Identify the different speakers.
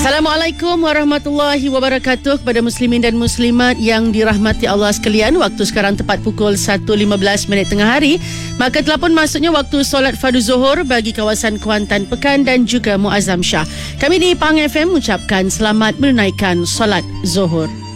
Speaker 1: Assalamualaikum warahmatullahi wabarakatuh kepada muslimin dan muslimat yang dirahmati Allah sekalian. Waktu sekarang tepat pukul 1.15 tengah hari. Maka telah pun masuknya waktu solat fardu zuhur bagi kawasan Kuantan Pekan dan juga Muazzam Shah. Kami di Pahang FM mengucapkan selamat menunaikan solat zuhur.